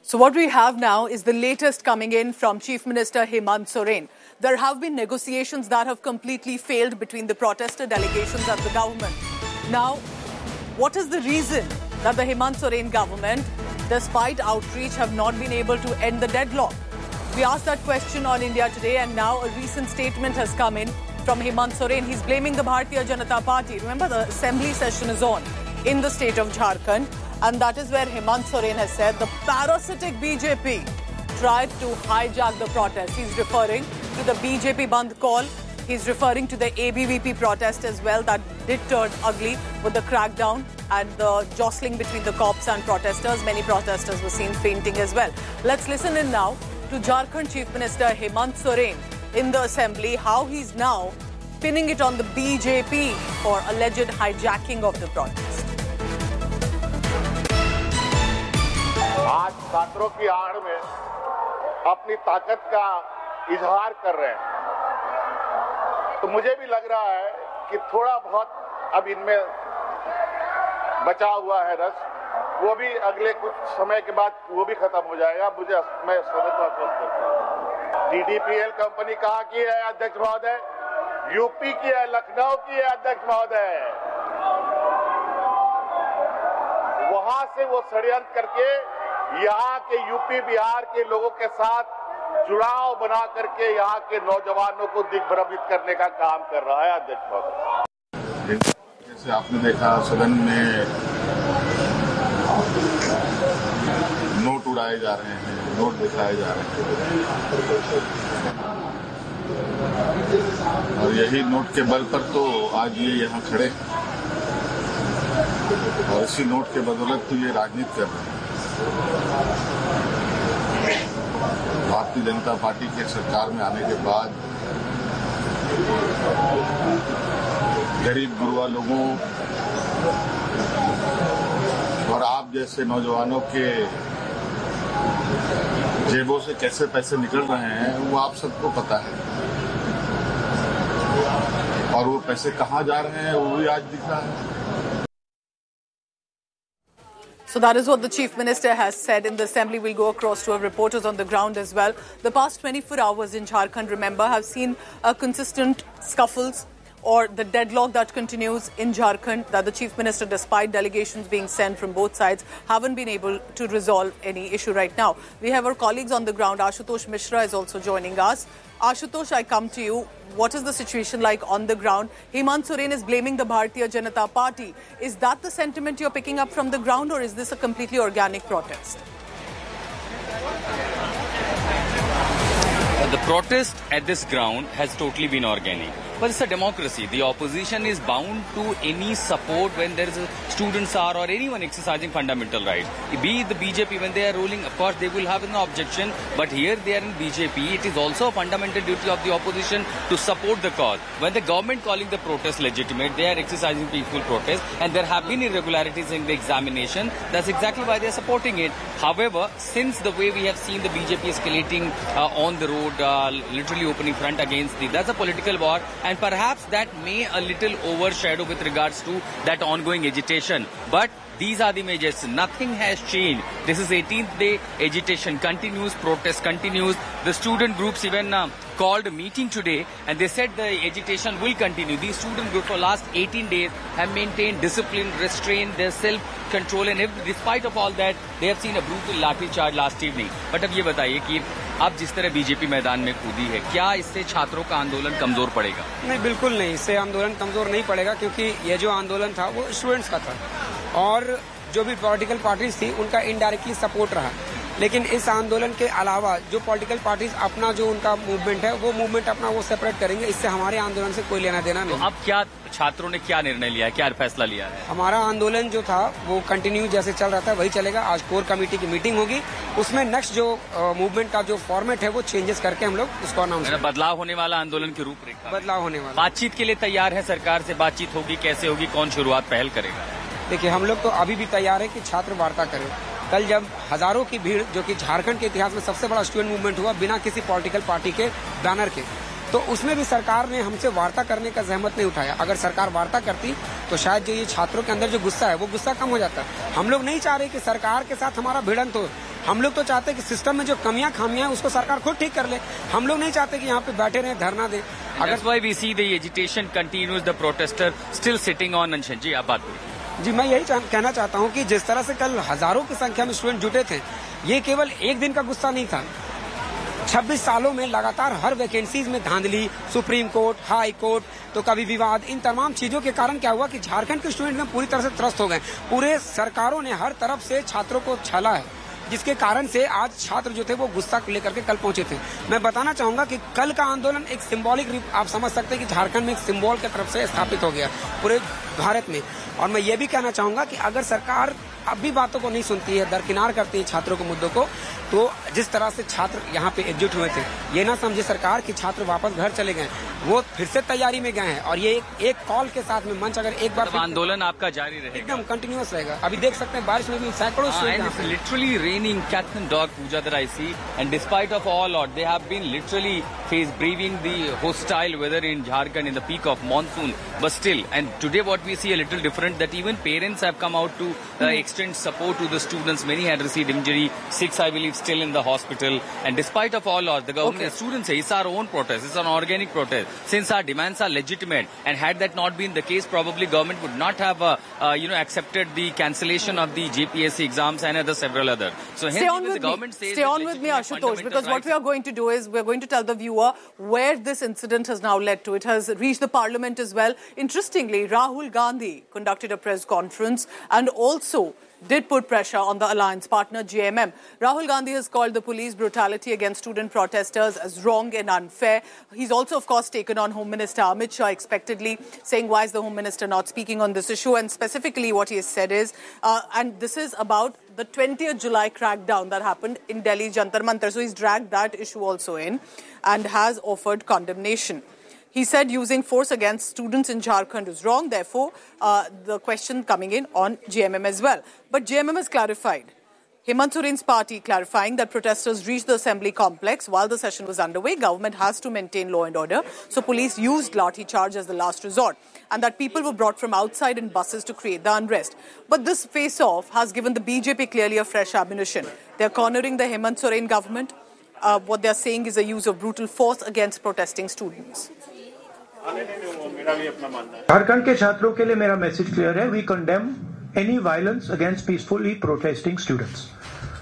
So what we have now is the latest coming in from Chief Minister Hemant Soren. There have been negotiations that have completely failed between the protester delegations and the government. Now, what is the reason that the Hemant Soren government, despite outreach, have not been able to end the deadlock? We asked that question on India Today, and now a recent statement has come in from Hemant Soren. He's blaming the Bharatiya Janata Party. Remember, the assembly session is on in the state of Jharkhand. And that is where Hemant Soren has said the parasitic BJP tried to hijack the protest. He's referring to the BJP Bandh call. He's referring to the ABVP protest as well that did turn ugly with the crackdown and the jostling between the cops and protesters. Many protesters were seen fainting as well. Let's listen in now to Jharkhand Chief Minister Hemant Soren in the assembly, how he's now pinning it on the BJP for alleged hijacking of the protest. आज छात्रों की आड़ में अपनी ताकत का इजहार कर रहे हैं, तो मुझे भी लग रहा है कि थोड़ा बहुत अब इनमें बचा हुआ है रस, वो भी अगले कुछ समय के बाद वो भी खत्म हो जाएगा। मैं समझ करता हूँ। DDPL कंपनी कहाँ की है अध्यक्ष महोदय? यूपी की है, लखनऊ की है अध्यक्ष महोदय। वहां से वो षड्यंत्र करके यहाँ के यूपी बिहार के लोगों के साथ जुड़ाव बना करके यहाँ के नौजवानों को दिग्भ्रमित करने का काम कर रहा है अध्यक्ष महोदय। जैसे आपने देखा सदन में नोट उड़ाए जा रहे हैं, नोट दिखाए जा रहे हैं, और यही नोट के बल पर तो आज ये यहाँ खड़े हैं और इसी नोट के बदौलत तो ये राजनीति कर रहे हैं। भारतीय जनता पार्टी के सरकार में आने के बाद गरीब गुरबा लोगों और आप जैसे नौजवानों के जेबों से कैसे पैसे निकल रहे हैं वो आप सबको पता है, और वो पैसे कहाँ जा रहे हैं वो भी आज दिख रहा है। So that is what the Chief Minister has said in the assembly. We'll go across to our reporters on the ground as well. The past 24 hours in Jharkhand, remember, have seen consistent scuffles or the deadlock that continues in Jharkhand, that the Chief Minister, despite delegations being sent from both sides, haven't been able to resolve any issue right now. We have our colleagues on the ground. Ashutosh Mishra is also joining us. Ashutosh, I come to you. What is the situation like on the ground? Hemant Soren is blaming the Bharatiya Janata Party. Is that the sentiment you're picking up from the ground, or is this a completely organic protest? The protest at this ground has totally been organic. But it's a democracy. The opposition is bound to any support when there is a students are or anyone exercising fundamental rights. Be it the BJP, when they are ruling, of course they will have an objection. But here they are in BJP. It is also a fundamental duty of the opposition to support the cause. When the government calling the protest legitimate, they are exercising peaceful protest, and there have been irregularities in the examination. That's exactly why they are supporting it. However, since the way we have seen the BJP escalating on the road, literally opening front against that's a political war. And perhaps that may a little overshadow with regards to that ongoing agitation. But these are the measures. Nothing has changed. This is 18th day. Agitation continues. Protest continues. The student groups even called a meeting today, and they said the agitation will continue. These student groups for last 18 days have maintained discipline, restrained their self-control, and despite of all that, they have seen a brutal लाठी charge last evening. But अब ये बताइए कि अब जिस तरह BJP मैदान में कूदी है, क्या इससे छात्रों का आंदोलन कमजोर पड़ेगा? नहीं, बिल्कुल नहीं। इससे आंदोलन कमजोर नहीं पड़ेगा, क्योंकि ये जो आंदोलन था वो स्टूडेंट्स का था, और जो भी पॉलिटिकल पार्टीज थी उनका इनडायरेक्टली सपोर्ट रहा। लेकिन इस आंदोलन के अलावा जो पॉलिटिकल पार्टीज अपना जो उनका मूवमेंट है वो मूवमेंट अपना वो सेपरेट करेंगे। इससे हमारे आंदोलन से कोई लेना देना नहीं। तो अब क्या छात्रों ने क्या निर्णय लिया है, क्या फैसला लिया है? हमारा आंदोलन जो था वो कंटिन्यू जैसे चल रहा था वही चलेगा। आज कोर कमेटी की मीटिंग होगी, उसमें नेक्स्ट जो मूवमेंट का जो फॉर्मेट है वो चेंजेस करके हम लोग उसको अनाउंस करेंगे। बदलाव होने वाला आंदोलन की रूपरेखा, बदलाव होने वाला। बातचीत के लिए तैयार है सरकार से? बातचीत होगी, कैसे होगी, कौन शुरुआत पहल करेगा? देखिए, हम लोग तो अभी भी तैयार है कि छात्र वार्ता करें। कल जब हजारों की भीड़, जो कि झारखंड के इतिहास में सबसे बड़ा स्टूडेंट मूवमेंट हुआ बिना किसी पॉलिटिकल पार्टी के बैनर के, तो उसमें भी सरकार ने हमसे वार्ता करने का जहमत नहीं उठाया। अगर सरकार वार्ता करती तो शायद जो ये छात्रों के अंदर जो गुस्सा है वो गुस्सा कम हो जाता। हम लोग नहीं चाह रहे कि सरकार के साथ हमारा भिड़ंत हो। हम लोग तो चाहते हैं कि सिस्टम में जो कमियां खामियां हैं उसको सरकार खुद ठीक कर ले। हम लोग नहीं चाहते कि यहाँ पे बैठे रहे धरना दे। That's why we see the agitation continues, the protester still sitting on Anshan जी, आप बात करिए। जी, मैं यही कहना चाहता हूँ कि जिस तरह से कल हजारों की संख्या में स्टूडेंट जुटे थे, ये केवल एक दिन का गुस्सा नहीं था। 26 सालों में लगातार हर वैकेंसीज में धांधली, सुप्रीम कोर्ट, हाई कोर्ट, तो कभी विवाद, इन तमाम चीजों के कारण क्या हुआ कि झारखंड के स्टूडेंट में पूरी तरह से त्रस्त हो गए। पूरे सरकारों ने हर तरफ से छात्रों को छला है, जिसके कारण से आज छात्र जो थे वो गुस्सा लेकर के कल पहुंचे थे। मैं बताना चाहूंगा कि कल का आंदोलन एक सिंबॉलिक, आप समझ सकते हैं कि झारखंड में एक सिंबल की तरफ से स्थापित हो गया पूरे भारत में। और मैं ये भी कहना चाहूंगा कि अगर सरकार अब भी बातों को नहीं सुनती है, दरकिनार करती है छात्रों के मुद्दों को, तो जिस तरह से छात्र यहाँ पे एकजुट हुए थे, ये ना समझे सरकार कि छात्र वापस घर चले गए, वो फिर से तैयारी में गए हैं। और ये एक कॉल के साथ में मंच अगर एक बार आंदोलन आपका जारी रहेगा, एकदम कंटिन्यूअस रहेगा। अभी देख सकते हैं बारिश में भी सैकड़ों literally raining cat and dog Puja that I see, and despite of all odds they have been literally braving the hostile weather in Jharkhand in the peak of monsoon, but still, and today what we see a little different, that even parents have come out to extend support to the students. Many had received injury, 6 I believe still in the hospital, and despite of all odds the government, the students say it's our own protest, it's an organic protest, since our demands are legitimate, and had that not been the case, probably government would not have accepted the cancellation of the JPSC exams and several other. So hence even the government says, stay on with me Ashutosh, because what we are going to do is we're going to tell the viewer where this incident has now led to. It has reached the parliament as well. Interestingly, Rahul Gandhi conducted a press conference and also did put pressure on the alliance partner JMM. Rahul Gandhi has called the police brutality against student protesters as wrong and unfair. He's also, of course, taken on Home Minister Amit Shah expectedly, saying why is the Home Minister not speaking on this issue? And specifically what he has said is, and this is about the 20th July crackdown that happened in Delhi Jantar Mantar. So he's dragged that issue also in and has offered condemnation. He said using force against students in Jharkhand is wrong. Therefore, the question coming in on JMM as well. But JMM has clarified. Hemant Soren's party clarifying that protesters reached the assembly complex while the session was underway. Government has to maintain law and order. So police used lathi charge as the last resort. And that people were brought from outside in buses to create the unrest. But this face-off has given the BJP clearly a fresh ammunition. They're cornering the Hemant Soren government. What they're saying is a use of brutal force against protesting students. Jharkhand के छात्रों के लिए मेरा message clear है, we condemn any violence against peacefully protesting students.